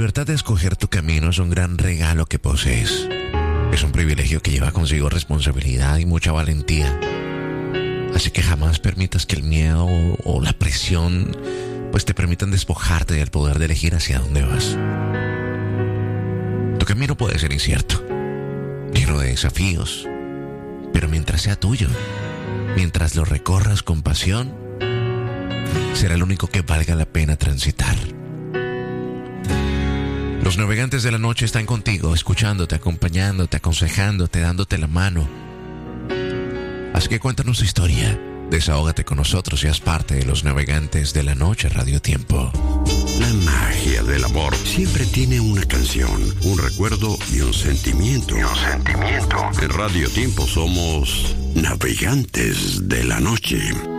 libertad de escoger tu camino es un gran regalo que posees. Es un privilegio que lleva consigo responsabilidad y mucha valentía. Así que jamás permitas que el miedo o la presión pues te permitan despojarte del poder de elegir hacia dónde vas. Tu camino puede ser incierto, lleno de desafíos, pero mientras sea tuyo, mientras lo recorras con pasión, será el único que valga la pena transitar. Los navegantes de la noche están contigo, escuchándote, acompañándote, aconsejándote, dándote la mano. Así que cuéntanos tu historia, desahógate con nosotros y haz parte de los navegantes de la noche Radio Tiempo. La magia del amor siempre tiene una canción, un recuerdo y un sentimiento. En Radio Tiempo somos navegantes de la noche.